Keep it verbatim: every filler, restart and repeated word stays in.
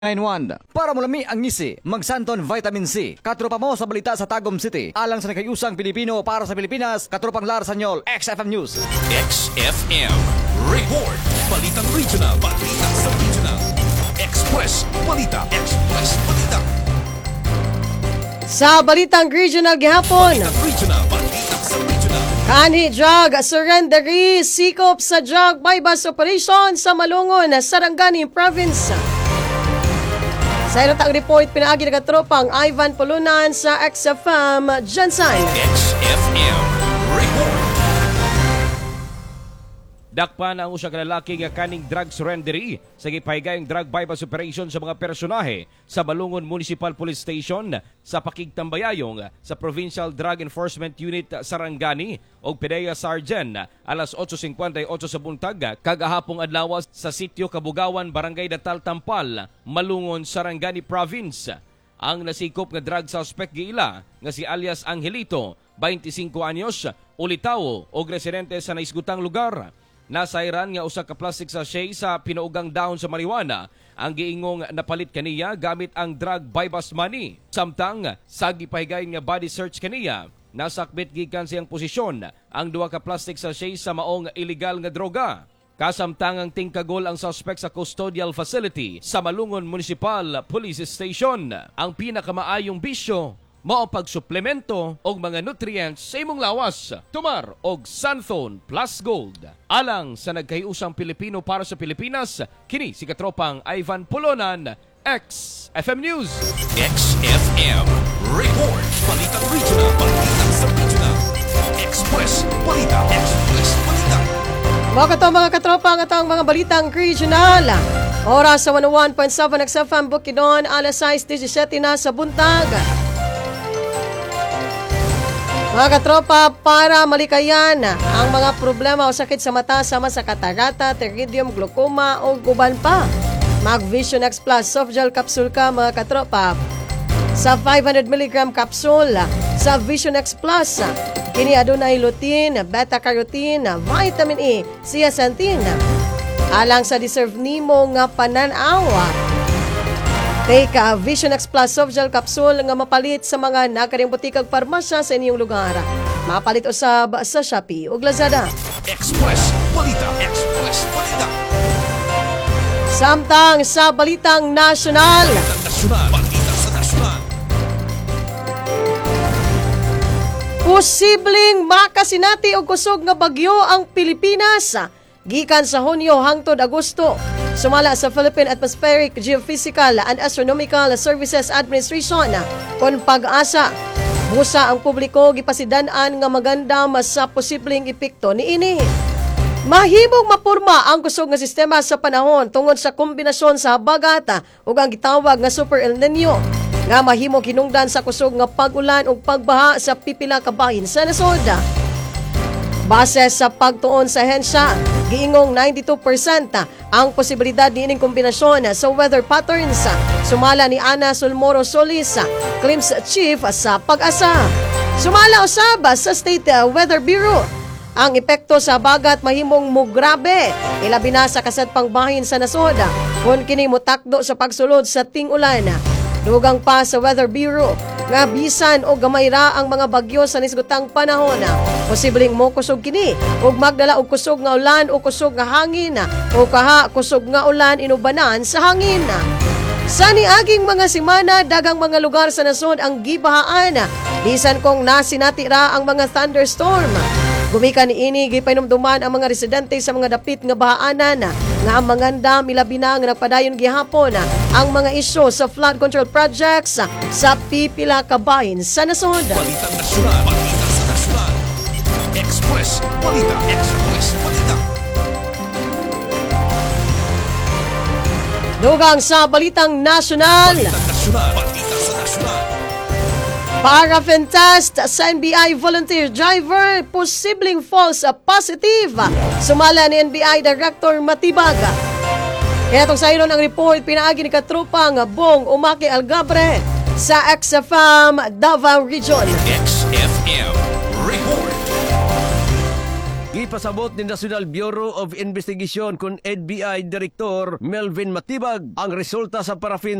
nine one. Para mulami ang ngisi, magsanton vitamin C. Katropa mo sa balita sa Tagum City. Alang sa nakayusang Pilipino para sa Pilipinas, katropang Lar Sanyol, X F M News. X F M Report. Balitang Regional. Balita sa Regional. Express Balita. Express Balita. Sa Balitang Regional gihapon. Balitang Regional. Balita sa Regional. Kanhi drug surrendery sikop sa drug bypass operation sa Malungon, Sarangani Province. Sa ilo tang report pinaagi ng katropang Ivan Pulunan sa X F M Jansan. X F M Report. Dakpan ang usa ka lalaki nga kaning drug surrendery sa gipahigayong drug bypass operation sa mga personahe sa Balungon Municipal Police Station sa Pakigtambayayong sa Provincial Drug Enforcement Unit Sarangani og P D E A Sergeant alas eight fifty-eight sa buntag kagahapong adlaw sa sitio Kabugawan, Barangay Datal Tampal, Malungon, Sarangani Province. Ang nasikop nga drug suspect giila nga si alias Angelito, twenty-five anyos, ulitaw og residente sa naisgutang lugar. Nasairan nga usa ka plastic sachet sa pinuugang dahon sa marijuana ang giingong napalit kaniya gamit ang drug bypass money. Samtang sa gipahigayon nga body search kaniya, nasakbit gikan siyang posisyon ang duha ka plastic sachet sa maong illegal nga droga. Kasamtangang tingkagol ang suspect sa custodial facility sa Malungon Municipal Police Station. Ang pinakamaayong bisyo mao pagsuplemento og mga nutrients sa imong lawas. Tumar og Santhone Plus Gold. Alang sa nagkahiusang Pilipino para sa Pilipinas, kini si katropang Ivan Pulunan, X F M News. X F M Report. Balitang Regional. Balita sa Regional. Express Balita. Express Balita. Mga kato mga katropa ang atang mga balitang regional. Oras sa one oh one point seven X F M Bukidnon, alas sais disisiete na sa buntag. Mga katropa, para malikayan ang mga problema o sakit sa mata sama sa katarata, pterygium, glaucoma o guban pa. Mag Vision X Plus soft gel capsule ka mga katropa. Sa five hundred milligram capsule sa Vision X Plus, kini adunay lutein, beta-carotene, vitamin E, zeaxanthin. Alang sa deserve nimo nga pananawa. Take a Vision X Plus soft gel capsule nga mapalit sa mga nakaring butikag parmasya sa inyong lugar. Mapalit usab sa Shopee ug Lazada. Express Balita. Express Balita. Samtang sa Balitang Nasyonal. Balitang Nasyonal. Balita sa Nasyonal. Posibleng makasinati og kusog nga bagyo ang Pilipinas gikan sa Hunyo hangtod Agosto. Sumala sa Philippine Atmospheric, Geophysical and Astronomical Services Administration kon pag-asa. Busa ang publiko gipasidan-an nga maganda mas sa posibleng epekto niini. Mahimong mapurma ang kusog nga sistema sa panahon tungod sa kombinasyon sa habagat ug ang gitawag nga Super El Nino nga mahimong kinungdan sa kusog nga pag-ulan ug pagbaha sa pipila ka bahin sa nasod. Base sa pagtuon sa hensya, giingong ninety-two percent ang posibilidad niining kombinasyon sa weather patterns. Sumala ni Ana Sulmoro Solis, Claims Chief sa Pag-asa. Sumala usab sa State Weather Bureau. Ang epekto sa bagat mahimong mugrabe, ilabi na sa kasad pangbahin sa nasod kung kini mutakdo sa pagsulod sa ting-ulan. Dugang pa sa Weather Bureau nga bisan o gamay ra ang mga bagyo sa nisgutang panahon. Posibleng mo kusog kini ug magdala og kusog nga ulan o kusog nga hangin o kaha kusog nga ulan inubanan sa hangin. Sa niaging mga semana, dagang mga lugar sa nasod ang gibahaan. Bisan kung nasinati ra ang mga thunderstorm. Gumikan ni ini gipainumduman ang mga residente sa mga dapit nga bahaanan nga ang manganda milabi na nga nagpadayon gihapon ang mga isyu sa flood control projects sa pipila ka bahin sa nasod. Balitang Nasyonal. Balita sa Nasyonal. Express Balita. Express Balita. Dugang sa Balitang Nasyonal. Balitang Nasyonal. Balita sa Nasyonal. Paraffin test sa N B I volunteer driver, posibleng false positive. Sumala ni N B I Director Matibaga. Kaya itong sa iron ang report, pinaagi ni katropang Bong Umaki Algabre sa X F M Davao Region. X F M Report. Gipasabot ni National Bureau of Investigation kun N B I Director Melvin Matibag ang resulta sa paraffin